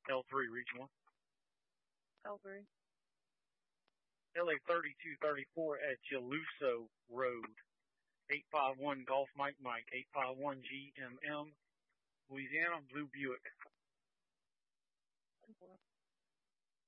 L3, reach 1. L3. LA 3234 at Jaluso Road. 851 Golf Mike Mike. 851 GMM. Louisiana, Blue Buick.